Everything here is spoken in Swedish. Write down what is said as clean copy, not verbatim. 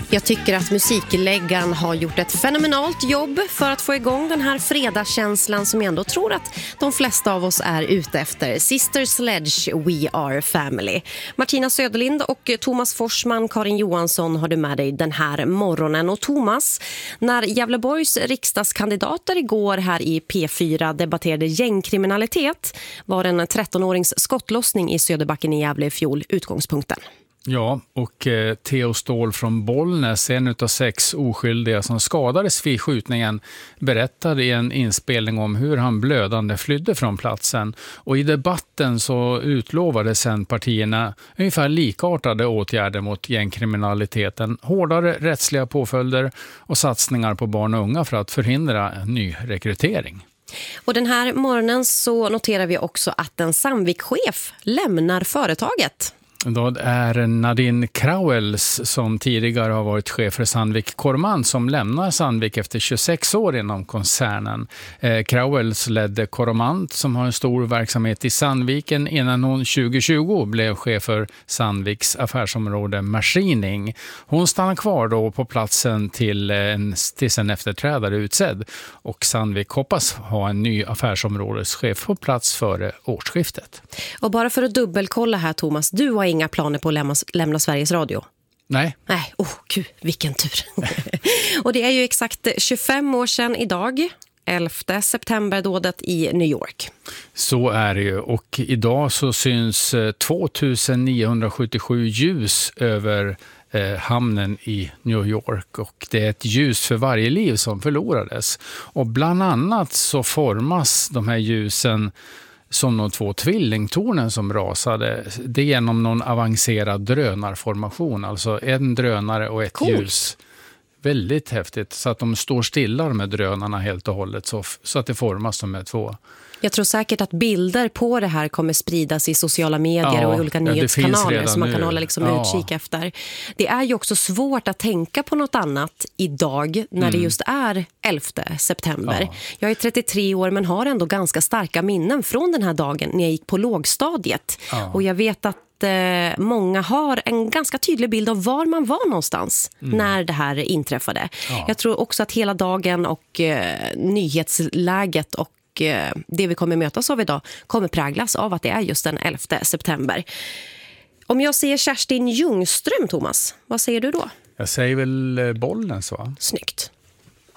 Jag tycker att musikläggaren har gjort ett fenomenalt jobb för att få igång den här fredagskänslan som jag ändå tror att de flesta av oss är ute efter. Sister Sledge, We Are Family. Martina Söderlind och Thomas Forsman, Karin Johansson har du med dig den här morgonen. Och Thomas, när Gävleborgs riksdagskandidater igår här i P4 debatterade gängkriminalitet var en 13-årings skottlossning i Söderbacken i Gävle i fjol utgångspunkten. Ja, och Theo Ståhl från Bollnäs, en av 6 oskyldiga som skadades vid skjutningen, berättade i en inspelning om hur han blödande flydde från platsen. Och i debatten så utlovade sen partierna ungefär likartade åtgärder mot gängkriminaliteten, hårdare rättsliga påföljder och satsningar på barn och unga för att förhindra ny rekrytering. Och den här morgonen så noterar vi också att en Sandvik-chef lämnar företaget. Det är Nadine Krauels som tidigare har varit chef för Sandvik Coromant som lämnar Sandvik efter 26 år inom koncernen. Krauels ledde Coromant som har en stor verksamhet i Sandviken innan hon 2020 blev chef för Sandviks affärsområde Machining. Hon stannar kvar då på platsen tills en efterträdare utsedd och Sandvik hoppas ha en ny affärsområdeschef på plats före årsskiftet. Och bara för att dubbelkolla här Thomas, du har inga planer på att lämna Sveriges Radio? Nej. Nej, gud, vilken tur. Och det är ju exakt 25 år sedan idag, 11 september-dådet i New York. Så är det ju, och idag så syns 2977 ljus över hamnen i New York och det är ett ljus för varje liv som förlorades. Och bland annat så formas de här ljusen som de 2 tvillingtornen som rasade. Det är genom någon avancerad drönarformation. Alltså en drönare och ett ljus. Väldigt häftigt. Så att de står stilla med drönarna helt och hållet. Så att det formas de här 2. Jag tror säkert att bilder på det här kommer spridas i sociala medier och i olika nyhetskanaler som man kan hålla utkik efter. Det är ju också svårt att tänka på något annat idag när det just är 11 september. Ja. Jag är 33 år men har ändå ganska starka minnen från den här dagen när jag gick på lågstadiet. Ja. Och jag vet att många har en ganska tydlig bild av var man var någonstans när det här inträffade. Ja. Jag tror också att hela dagen och nyhetsläget och det vi kommer mötas av idag kommer präglas av att det är just den 11 september. Om jag säger Kerstin Ljungström, Thomas, vad säger du då? Jag säger väl Bollnäs, va? Snyggt.